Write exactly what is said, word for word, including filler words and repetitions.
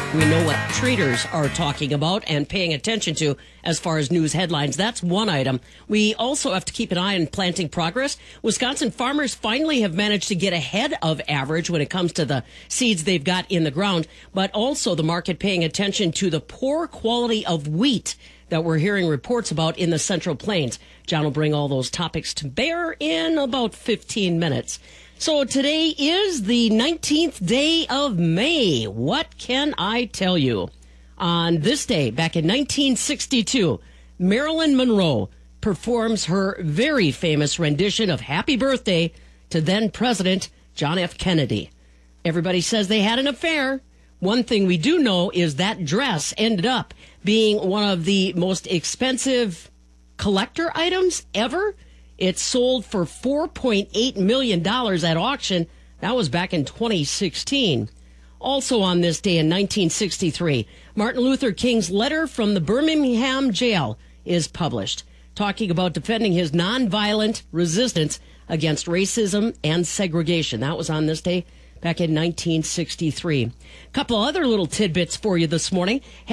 We know what traders are talking about and paying attention to as far as news headlines. That's one item. We also have to keep an eye on planting progress. Wisconsin farmers finally have managed to get ahead of average when it comes to the seeds they've got in the ground, but also the market paying attention to the poor quality of wheat that we're hearing reports about in the Central Plains. John will bring all those topics to bear in about fifteen minutes. So today is the nineteenth day of May. What can I tell you? On this day, back in nineteen sixty-two, Marilyn Monroe performs her very famous rendition of Happy Birthday to then President John F. Kennedy. Everybody says they had an affair. One thing we do know is that dress ended up being one of the most expensive collector items ever. It sold for four point eight million dollars at auction. That was back in twenty sixteen. Also on this day in nineteen sixty-three, Martin Luther King's letter from the Birmingham jail is published, talking about defending his nonviolent resistance against racism and segregation. That was on this day back in nineteen sixty-three. A couple other little tidbits for you this morning.